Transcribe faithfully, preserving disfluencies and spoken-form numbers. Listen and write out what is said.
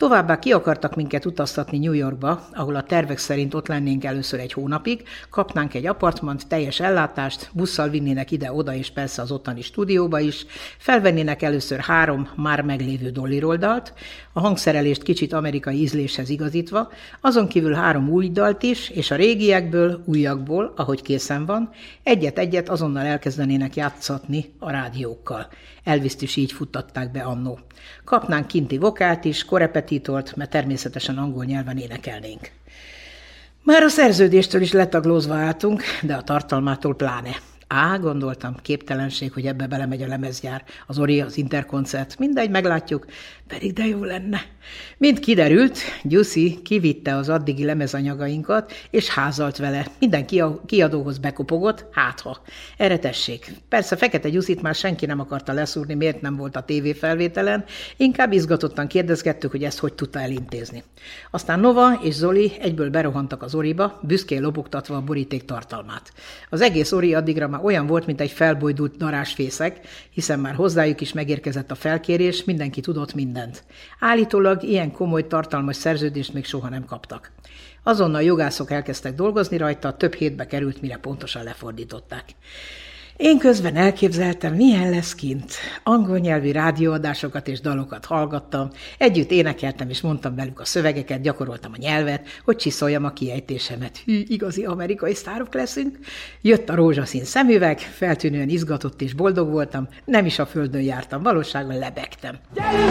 Továbbá ki akartak minket utaztatni New Yorkba, ahol a tervek szerint ott lennénk először egy hónapig, kapnánk egy apartmant, teljes ellátást, busszal vinnének ide-oda és persze az ottani stúdióba is, felvennének először három már meglévő dolliroldalt, a hangszerelést kicsit amerikai ízléshez igazítva, azon kívül három új dalt is, és a régiekből, újakból, ahogy készen van, egyet-egyet azonnal elkezdenének játszatni a rádiókkal. Elviszt is így futtatták be annó. Kapnánk kinti vokált is, korepetítort, mert természetesen angol nyelven énekelnénk. Már a szerződéstől is letaglózva álltunk, de a tartalmától pláne. Á, gondoltam, képtelenség, hogy ebbe belemegy a lemezgyár, az Ori, az Interkoncert, mindegy, meglátjuk, pedig de jó lenne. Mint kiderült, Gyuszi kivitte az addigi lemezanyagainkat, és házalt vele. Minden kiadóhoz bekopogott, hátha. Erre tessék. Persze Fekete Gyuszit már senki nem akarta leszúrni, miért nem volt a tévéfelvételen, inkább izgatottan kérdezgettük, hogy ezt hogy tudta elintézni. Aztán Nova és Zoli egyből berohantak az Oriba, büszkén lobogtatva a boríték tartalmát. Az egész Ori addigra már olyan volt, mint egy felbojdult darásfészek, hiszen már hozzájuk is megérkezett a felkérés, mindenki tudott mindent. Állítólag ilyen komoly, tartalmas szerződést még soha nem kaptak. Azonnal jogászok elkezdtek dolgozni rajta, több hétbe került, mire pontosan lefordították. Én közben elképzeltem, milyen lesz kint. Angol nyelvű rádióadásokat és dalokat hallgattam, együtt énekeltem és mondtam velük a szövegeket, gyakoroltam a nyelvet, hogy csiszoljam a kiejtésemet. Hű, igazi amerikai sztárok leszünk. Jött a rózsaszín szemüveg, feltűnően izgatott és boldog voltam, nem is a földön jártam, valóságban lebegtem.